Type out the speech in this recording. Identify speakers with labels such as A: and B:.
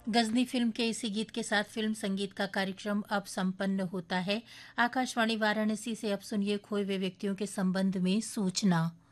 A: Ghajini film के इसी गीत के साथ फिल्म संगीत का कार्यक्रम अब संपन्न होता है। आकाशवाणी वाराणसी से अब सुनिए खोए हुए व्यक्तियों के संबंध में सूचना।